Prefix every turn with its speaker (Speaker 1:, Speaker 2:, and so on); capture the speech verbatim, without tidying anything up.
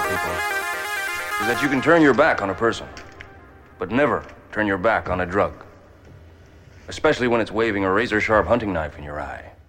Speaker 1: people is that you can turn your back on a person, but never turn your back on a drug. Especially when it's waving a razor-sharp hunting knife in your eye.